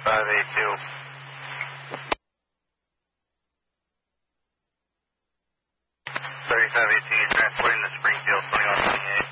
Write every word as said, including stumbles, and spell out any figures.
thirty-five eighty-two. thirty-five eighty-two, you're transporting to Springfield, twenty-one twenty-eight.